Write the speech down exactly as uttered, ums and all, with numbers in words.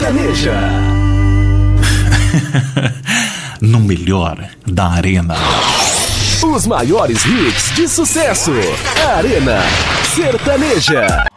Sertaneja. No melhor da Arena. Os maiores hits de sucesso. Arena Sertaneja.